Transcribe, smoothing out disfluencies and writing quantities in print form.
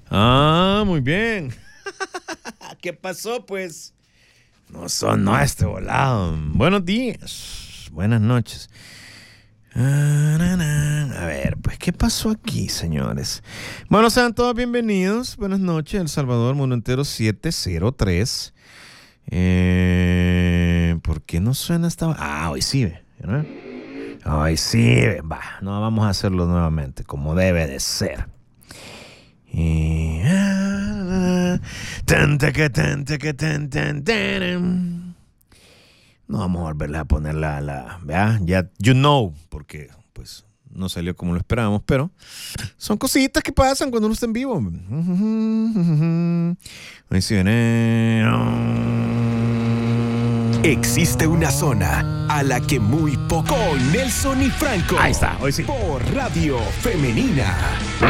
Ah, muy bien. ¿Qué pasó, pues? No sonó este volado. Buenos días. Buenas noches. A ver, pues, ¿qué pasó aquí, señores? Bueno, sean todos bienvenidos. Buenas noches, El Salvador, Mundo Entero 703. ¿Por qué no suena esta? Ah, hoy sí, ¿no? Hoy sí, va. No, vamos a hacerlo nuevamente, como debe de ser. No vamos a volverle a poner ¿verdad? Ya, you know, porque pues no salió como lo esperábamos, pero son cositas que pasan cuando uno está en vivo. Ahí sí viene. Existe una zona a la que muy poco Nelson y Franco. Ahí está, hoy sí. Por Radio Femenina.